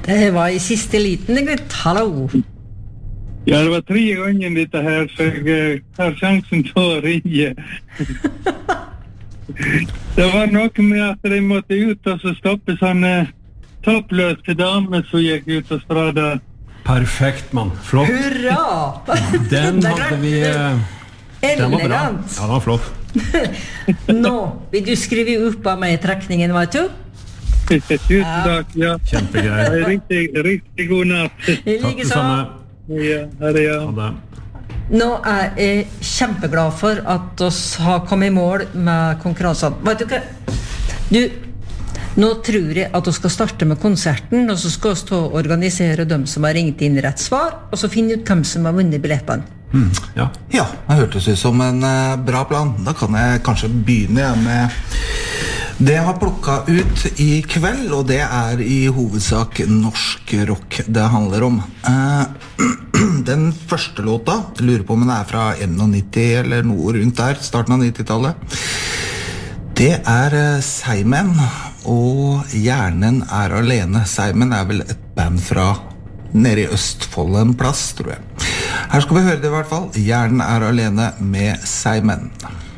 Det var I siste liten, gutt. Hallo. Ja, det var 3 gånger dette her, så jeg har sjansen til å ringe. Det var noe med at de måtte ut og så stoppe sånne toppløse damer som gikk ut og strada. Perfekt, mann. Flott. Hurra! Den hadde vi... Den var bra. Elegant. Ja, den var flott. Nå vil du skrive opp av meg trekningen, vet du? Tusen takk, ja. Kjempegreier. Riktig god natt. I Takk like det så. samme. Ja, ha det, ja. Ha det. Nå jeg kjempeglad for at oss har kommet I mål med konkurransen. Vet du hva? Nå tror jeg at vi skal starte med konserten, og så skal vi stå og organisere dem som har ringt inn rett svar, og så finne ut hvem som har vunnet billettene. Ja. Ja, det hørtes ut som en bra plan. Da kan jeg kanskje begynne med det jeg har plukket ut I kveld, og det I hovedsak norsk rock det handler om. Den første låta, jeg lurer på om den fra 91 eller noe rundt der, starten av 90-tallet. Det Seigmen, og Hjernen alene. Seigmen vel et band fra nede I Østfold en plass, tror jeg. Her skal vi høre det I hvert fall. Hjernen alene med Seigmen.